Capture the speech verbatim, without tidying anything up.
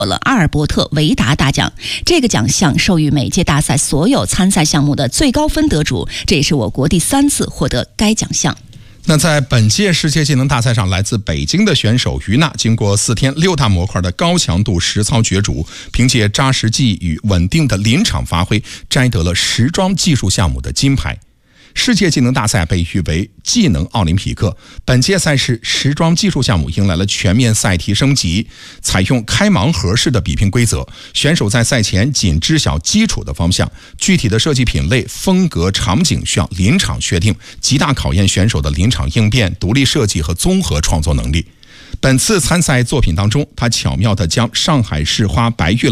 了阿尔伯特·维达大奖。这个奖项授予每届大赛所有参赛项目的最高分得主，这也是我国第三次获得该奖项。 那在本届世界技能大赛上，来自北京的选手于娜经过四天六大模块的高强度实操角逐，凭借扎实技艺与稳定的临场发挥，摘得了时装技术项目的金牌。世界技能大赛被誉为技能奥林匹克，本届赛事时装技术项目迎来了全面赛题升级，采用开盲盒式的比拼规则，选手在赛前仅知晓基础的方向，具体的设计品类、风格、场景需要临场确定，极大考验选手的临场应变、独立设计和综合创作能力。本次参赛作品当中，他巧妙地将上海市花白玉